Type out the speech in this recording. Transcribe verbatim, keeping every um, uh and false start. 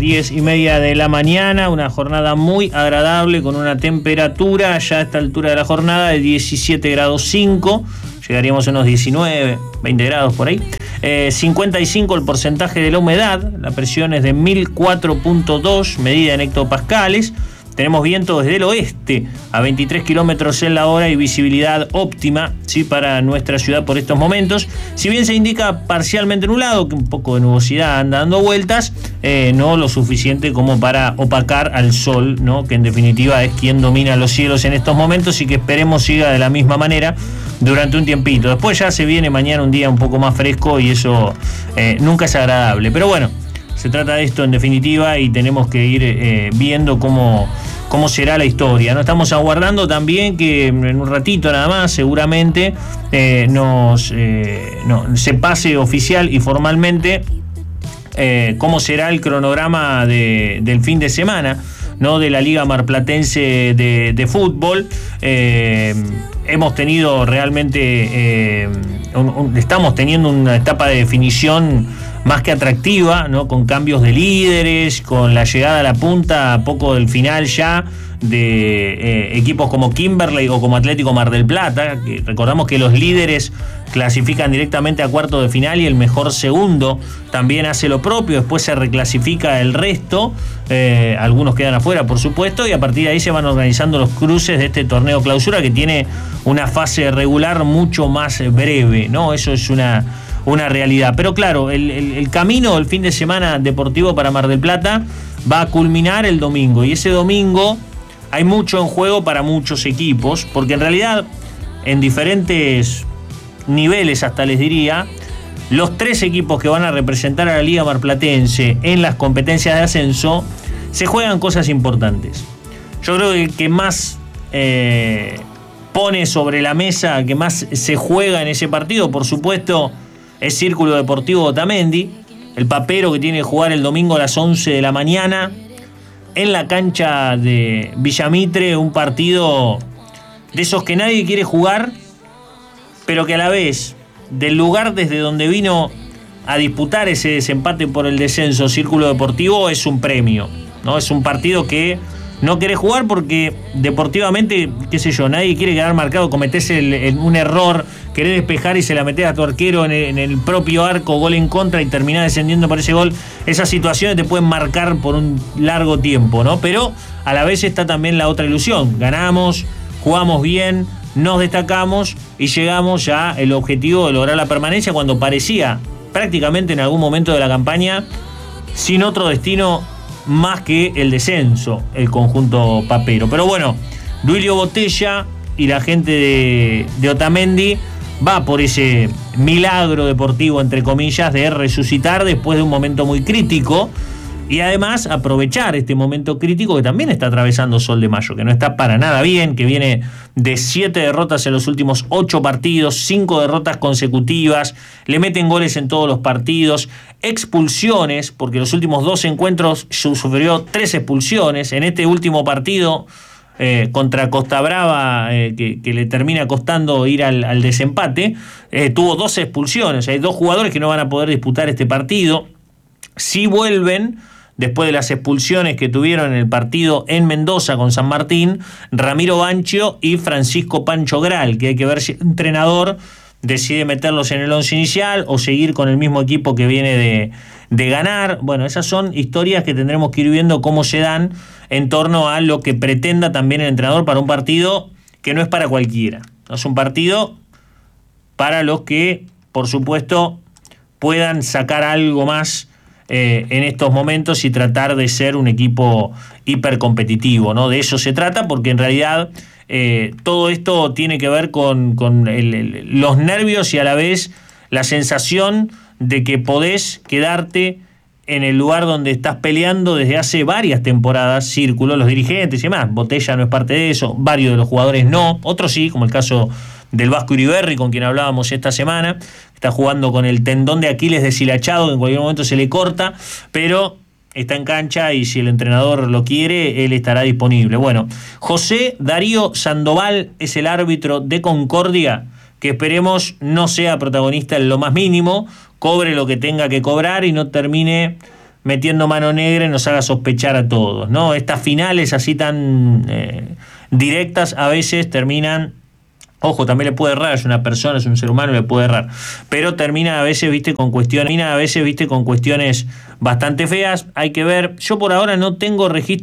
diez y media de la mañana, una jornada muy agradable con una temperatura ya a esta altura de la jornada de diecisiete grados cinco, llegaríamos a unos diecinueve, veinte grados por ahí. Eh, cincuenta y cinco el porcentaje de la humedad, la presión es de mil cuatro punto dos, medida en hectopascales. Tenemos viento desde el oeste a veintitrés kilómetros en la hora y visibilidad óptima, ¿sí?, para nuestra ciudad por estos momentos. Si bien se indica parcialmente nublado, que un poco de nubosidad anda dando vueltas, eh, no lo suficiente como para opacar al sol, ¿no?, que en definitiva es quien domina los cielos en estos momentos y que esperemos siga de la misma manera durante un tiempito. Después ya se viene mañana un día un poco más fresco y eso eh, nunca es agradable. Pero bueno, se trata de esto en definitiva y tenemos que ir eh, viendo cómo, cómo será la historia, ¿no? Estamos aguardando también que en un ratito nada más seguramente eh, nos eh, no, se pase oficial y formalmente eh, cómo será el cronograma de, del fin de semana, ¿no?, de la Liga Marplatense de, de Fútbol. Eh, hemos tenido realmente, eh, un, un, estamos teniendo una etapa de definición más que atractiva, ¿no?, con cambios de líderes, con la llegada a la punta a poco del final ya de eh, equipos como Kimberley o como Atlético Mar del Plata, que recordamos que los líderes clasifican directamente a cuarto de final y el mejor segundo también hace lo propio, después se reclasifica el resto, eh, algunos quedan afuera por supuesto, y a partir de ahí se van organizando los cruces de este torneo clausura que tiene una fase regular mucho más breve, ¿no? Eso es una una realidad. Pero claro, el, el, el camino del fin de semana deportivo para Mar del Plata va a culminar el domingo, y ese domingo hay mucho en juego para muchos equipos, porque en realidad en diferentes niveles, hasta les diría, los tres equipos que van a representar a la Liga Marplatense en las competencias de ascenso se juegan cosas importantes. Yo creo que el que más eh, pone sobre la mesa, que más se juega en ese partido, por supuesto, es Círculo Deportivo Otamendi, el papero que tiene que jugar el domingo a las once de la mañana en la cancha de Villamitre, un partido de esos que nadie quiere jugar, pero que a la vez, del lugar desde donde vino a disputar ese desempate por el descenso Círculo Deportivo, es un premio, ¿no? Es un partido que no querés jugar porque deportivamente, qué sé yo, nadie quiere quedar marcado, cometés el, el, un error, querés despejar y se la metés a tu arquero en el, en el propio arco, gol en contra, y terminás descendiendo por ese gol. Esas situaciones te pueden marcar por un largo tiempo, ¿no? Pero a la vez está también la otra ilusión. Ganamos, jugamos bien, nos destacamos y llegamos ya al objetivo de lograr la permanencia cuando parecía prácticamente en algún momento de la campaña sin otro destino más que el descenso, el conjunto papero. Pero bueno, Duilio Botella y la gente de, de Otamendi va por ese milagro deportivo, entre comillas, de resucitar después de un momento muy crítico y además aprovechar este momento crítico que también está atravesando Sol de Mayo, que no está para nada bien, que viene de siete derrotas en los últimos ocho partidos, cinco derrotas consecutivas, le meten goles en todos los partidos, expulsiones, porque los últimos dos encuentros sufrió tres expulsiones. En este último partido eh, contra Costa Brava, eh, que, que le termina costando ir al, al desempate, eh, tuvo dos expulsiones. Hay dos jugadores que no van a poder disputar este partido. Si vuelven después de las expulsiones que tuvieron en el partido en Mendoza con San Martín, Ramiro Banchio y Francisco Pancho Gral, que hay que ver si el entrenador decide meterlos en el once inicial o seguir con el mismo equipo que viene de, de ganar. Bueno, esas son historias que tendremos que ir viendo cómo se dan en torno a lo que pretenda también el entrenador para un partido que no es para cualquiera. Es un partido para los que, por supuesto, puedan sacar algo más Eh, en estos momentos y tratar de ser un equipo hipercompetitivo, ¿no? De eso se trata, porque en realidad eh, todo esto tiene que ver con, con el, el, los nervios y a la vez la sensación de que podés quedarte en el lugar donde estás peleando desde hace varias temporadas. Círculo, los dirigentes y demás. Botella no es parte de eso, varios de los jugadores no, otros sí, como el caso del Vasco Iriberri, con quien hablábamos esta semana, está jugando con el tendón de Aquiles deshilachado, que en cualquier momento se le corta, pero está en cancha y si el entrenador lo quiere, él estará disponible. Bueno, José Darío Sandoval es el árbitro de Concordia, que esperemos no sea protagonista en lo más mínimo, cobre lo que tenga que cobrar y no termine metiendo mano negra y nos haga sospechar a todos, ¿no? Estas finales así tan eh, directas a veces terminan, ojo, también le puede errar, es una persona, es un ser humano, le puede errar, pero termina a veces, viste, con cuestiones, termina a veces, viste, con cuestiones bastante feas. Hay que ver, yo por ahora no tengo registro